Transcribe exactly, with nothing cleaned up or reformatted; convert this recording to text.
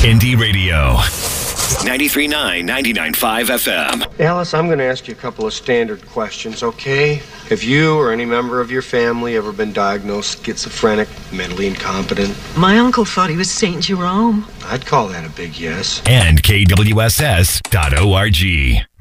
Indie Radio. ninety-three point nine, ninety-nine point five F M. Alice, I'm going to ask you a couple of standard questions, okay? Have you or any member of your family ever been diagnosed schizophrenic, mentally incompetent? My uncle thought he was Saint Jerome. I'd call that a big yes. And K W S S dot org.